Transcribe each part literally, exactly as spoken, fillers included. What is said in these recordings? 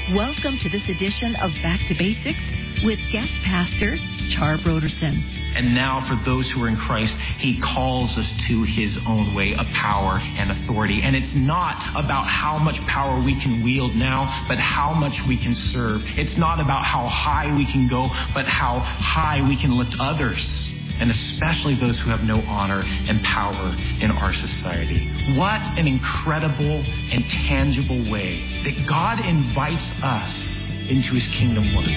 Welcome to this edition of Back to Basics with guest pastor Char Broderson. And now for those who are in Christ, he calls us to his own way of power and authority. And it's not about how much power we can wield now, but how much we can serve. It's not about how high we can go, but how high we can lift others, and especially those who have no honor and power in our society. What an incredible and tangible way that God invites us into his kingdom work.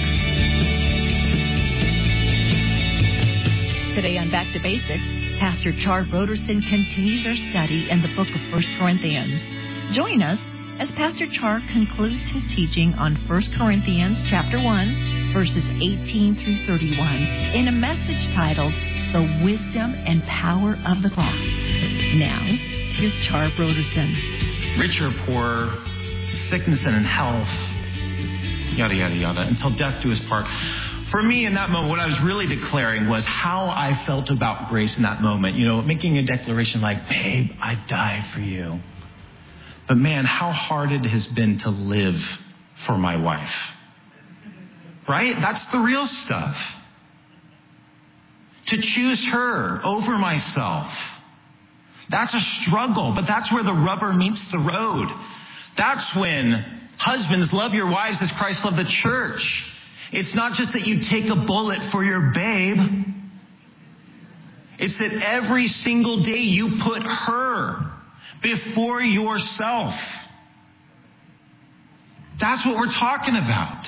Today on Back to Basics, Pastor Char Broderson continues our study in the book of First Corinthians. Join us as Pastor Char concludes his teaching on First Corinthians chapter one, verses eighteen through thirty-one, in a message titled, The Wisdom and Power of the Cross. Now, here's Char Broderson. Rich or poor, sickness and in health, yada, yada, yada, until death do us part. For me in that moment, what I was really declaring was how I felt about grace in that moment. You know, making a declaration like, babe, I'd die for you. But man, how hard it has been to live for my wife. Right? That's the real stuff. To choose her over myself. That's a struggle, but that's where the rubber meets the road. That's when husbands, love your wives as Christ loved the church. It's not just that you take a bullet for your babe. It's that every single day you put her before yourself. That's what we're talking about.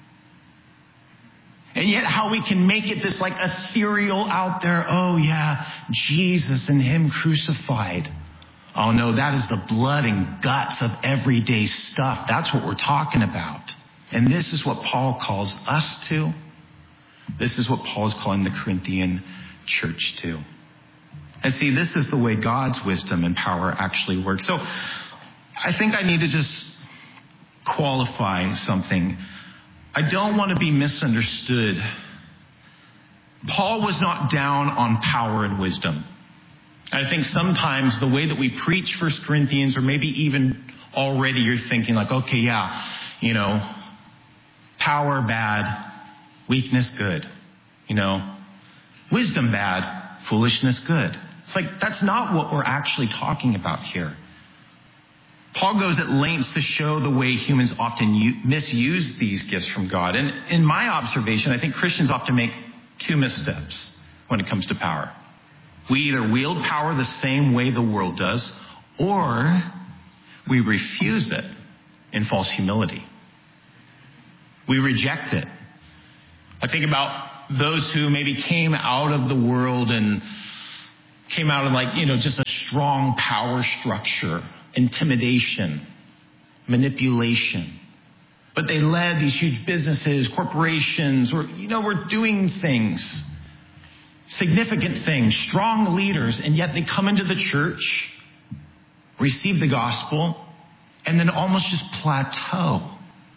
And yet how we can make it this like ethereal out there. Oh yeah, Jesus and him crucified. Oh no, that is the blood and guts of everyday stuff. That's what we're talking about. And this is what Paul calls us to. This is what Paul is calling the Corinthian church to. And see, this is the way God's wisdom and power actually works. So I think I need to just qualify something. I don't want to be misunderstood. Paul was not down on power and wisdom. I think sometimes the way that we preach First Corinthians, or maybe even already you're thinking like, okay, yeah, you know, power bad, weakness good. You know, wisdom bad, foolishness good. It's like, that's not what we're actually talking about here. Paul goes at lengths to show the way humans often u- misuse these gifts from God. And in my observation, I think Christians often make two missteps when it comes to power. We either wield power the same way the world does, or we refuse it in false humility. We reject it. I think about those who maybe came out of the world and came out of like, you know, just a strong power structure. Intimidation, manipulation. But they led these huge businesses, corporations, or, you know, were doing things, significant things, strong leaders, and yet they come into the church, receive the gospel, and then almost just plateau.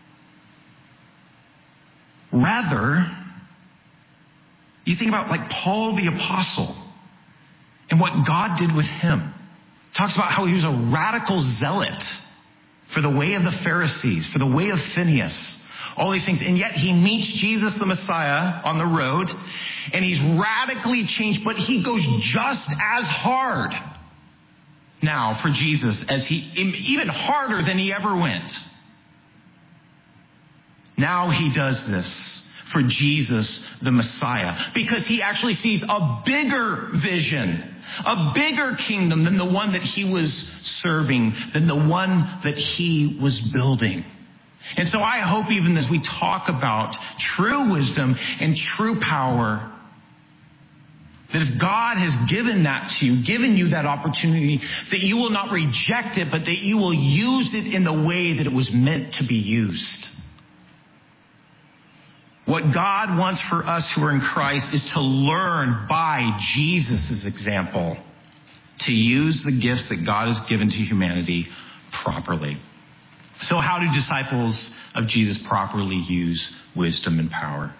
Rather, you think about like Paul the Apostle and what God did with him. Talks about how he was a radical zealot for the way of the Pharisees, for the way of Phineas, all these things. And yet he meets Jesus the Messiah on the road, and he's radically changed, but he goes just as hard now for Jesus as he, even harder than he ever went. Now he does this for Jesus the Messiah, because he actually sees a bigger vision, a bigger kingdom than the one that he was serving, than the one that he was building. And so I hope even as we talk about true wisdom and true power, that if God has given that to you, given you that opportunity, that you will not reject it, but that you will use it in the way that it was meant to be used. What God wants for us who are in Christ is to learn by Jesus' example to use the gifts that God has given to humanity properly. So how do disciples of Jesus properly use wisdom and power?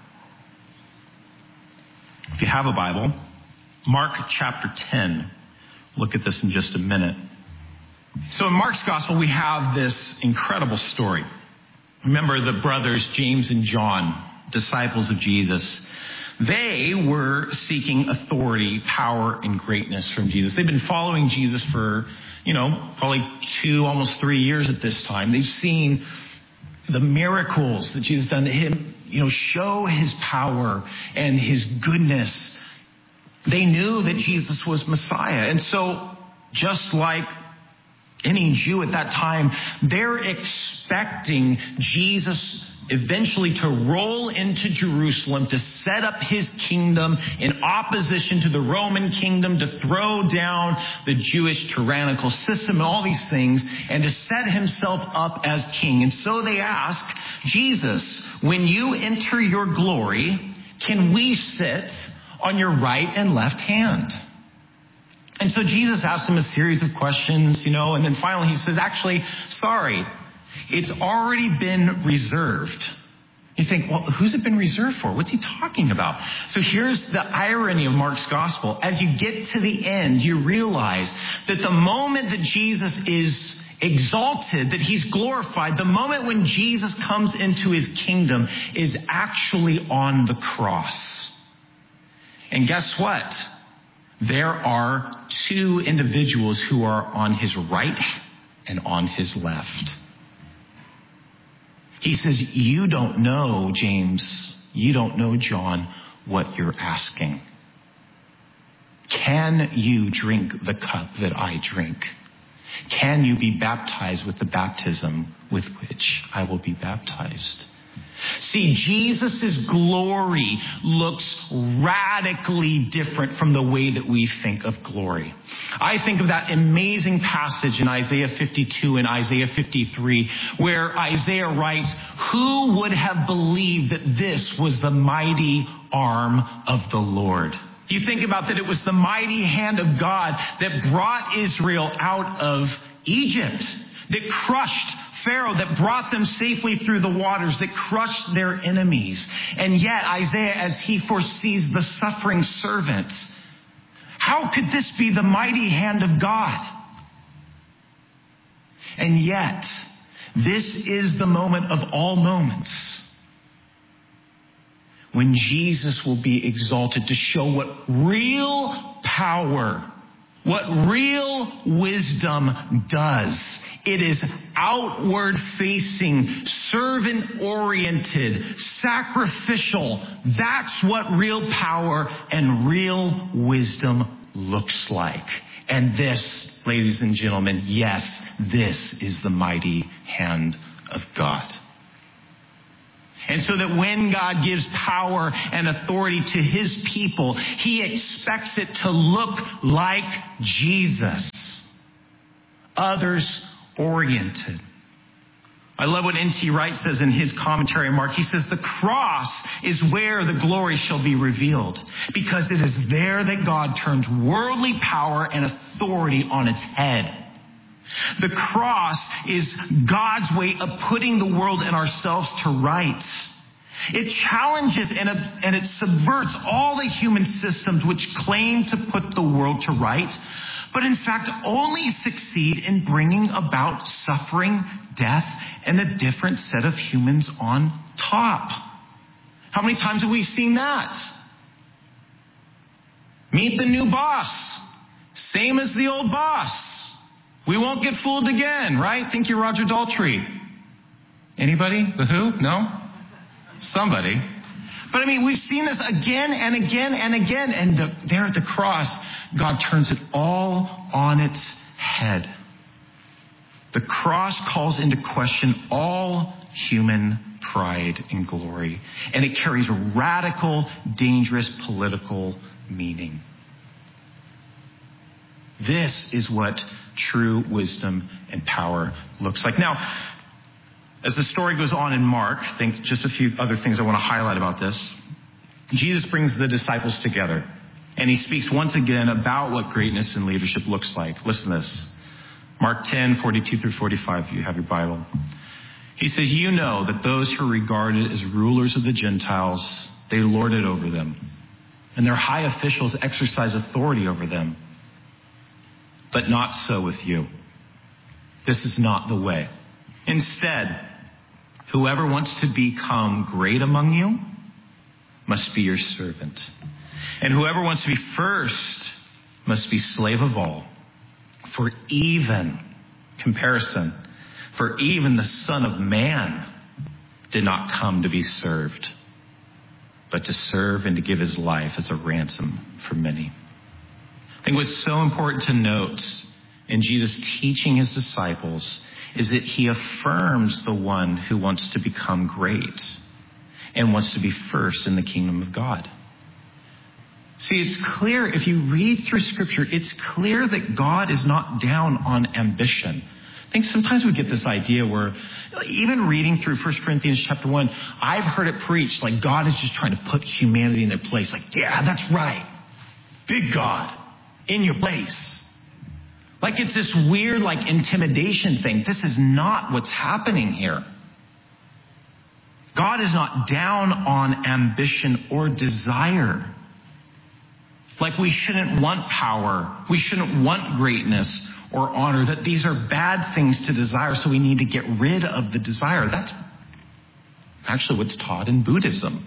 If you have a Bible, Mark chapter ten. Look at this in just a minute. So in Mark's gospel, we have this incredible story. Remember the brothers, James and John, disciples of Jesus. They were seeking authority, power, and greatness from Jesus. They've been following Jesus for, you know, probably two, almost three years at this time. They've seen the miracles that Jesus done to him, you know, show his power and his goodness. They knew that Jesus was Messiah. And so just like any Jew at that time, they're expecting Jesus eventually to roll into Jerusalem to set up his kingdom in opposition to the Roman kingdom, to throw down the Jewish tyrannical system and all these things, and to set himself up as king. And so they ask, Jesus, when you enter your glory, can we sit on your right and left hand? And so Jesus asks him a series of questions, you know, and then finally he says, actually, sorry, it's already been reserved. You think, well, who's it been reserved for? What's he talking about? So here's the irony of Mark's gospel. As you get to the end, you realize that the moment that Jesus is exalted, that he's glorified, the moment when Jesus comes into his kingdom is actually on the cross. And guess what? There are two individuals who are on his right and on his left. He says, you don't know, James, you don't know, John, what you're asking. Can you drink the cup that I drink? Can you be baptized with the baptism with which I will be baptized? See, Jesus' glory looks radically different from the way that we think of glory. I think of that amazing passage in Isaiah fifty-two and Isaiah fifty-three, where Isaiah writes, who would have believed that this was the mighty arm of the Lord? You think about that it was the mighty hand of God that brought Israel out of Egypt, that crushed Pharaoh, that brought them safely through the waters, that crushed their enemies. And yet Isaiah, as he foresees the suffering servant, how could this be the mighty hand of God? And yet, this is the moment of all moments when Jesus will be exalted to show what real power, what real wisdom does. It is outward-facing, servant-oriented, sacrificial. That's what real power and real wisdom looks like. And this, ladies and gentlemen, yes, this is the mighty hand of God. And so that when God gives power and authority to his people, he expects it to look like Jesus. Others oriented. I love what N T Wright says in his commentary on Mark. He says, the cross is where the glory shall be revealed, because it is there that God turns worldly power and authority on its head. The cross is God's way of putting the world and ourselves to rights. It challenges and, and it subverts all the human systems which claim to put the world to rights, but in fact only succeed in bringing about suffering, death, and a different set of humans on top. How many times have we seen that? Meet the new boss. Same as the old boss. We won't get fooled again, right? Think you're Roger Daltrey. Anybody? The Who? No? Somebody. But I mean, we've seen this again and again and again. And the, there at the cross, God turns it all on its head. The cross calls into question all human pride and glory. And it carries a radical, dangerous political meaning. This is what true wisdom and power looks like. Now, as the story goes on in Mark, I think just a few other things I want to highlight about this. Jesus brings the disciples together, and he speaks once again about what greatness and leadership looks like. Listen to this. Mark ten, forty-two through forty-five, if you have your Bible. He says, you know that those who are regarded as rulers of the Gentiles, they lord it over them, and their high officials exercise authority over them. But not so with you. This is not the way. Instead, Whoever wants to become great among you must be your servant. And whoever wants to be first must be slave of all. For even, comparison, for even the Son of Man did not come to be served, but to serve and to give his life as a ransom for many. I think what's so important to note in Jesus teaching his disciples is that he affirms the one who wants to become great and wants to be first in the kingdom of God. See, it's clear if you read through Scripture, it's clear that God is not down on ambition. I think sometimes we get this idea where even reading through First Corinthians chapter one, I've heard it preached like God is just trying to put humanity in their place. Like, yeah, that's right. Big God in your place. Like it's this weird like intimidation thing. This is not what's happening here. God is not down on ambition or desire. Like we shouldn't want power. We shouldn't want greatness or honor. That these are bad things to desire, so we need to get rid of the desire. That's actually what's taught in Buddhism.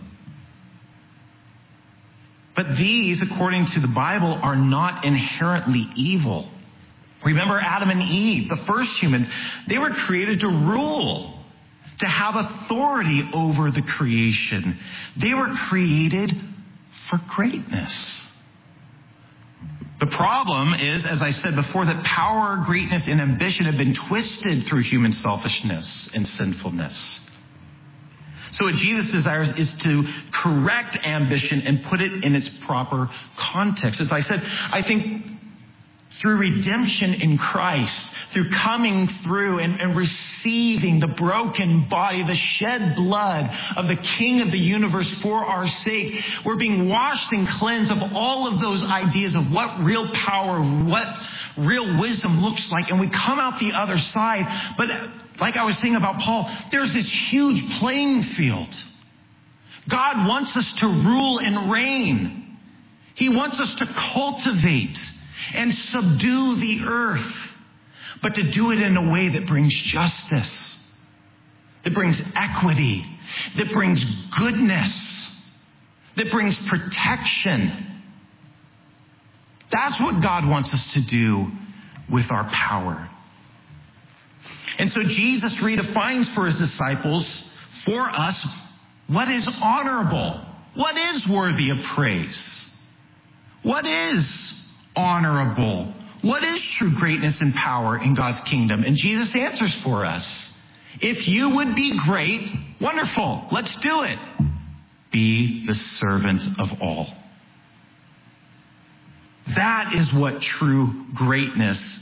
But these, according to the Bible, are not inherently evil. Remember Adam and Eve, the first humans, they were created to rule, to have authority over the creation. They were created for greatness. The problem is, as I said before, that power, greatness, and ambition have been twisted through human selfishness and sinfulness. So what Jesus desires is to correct ambition and put it in its proper context. As I said, I think through redemption in Christ, through coming through and, and receiving the broken body, the shed blood of the King of the universe for our sake, we're being washed and cleansed of all of those ideas of what real power, what real wisdom looks like. And we come out the other side. But like I was saying about Paul, there's this huge playing field. God wants us to rule and reign. He wants us to cultivate and subdue the earth, but to do it in a way that brings justice, that brings equity, that brings goodness, that brings protection. That's what God wants us to do with our power. And so Jesus redefines for his disciples, for us, what is honorable, what is worthy of praise, what is honorable, what is true greatness and power in God's kingdom? And Jesus answers for us. If you would be great, wonderful, let's do it. Be the servant of all. That is what true greatness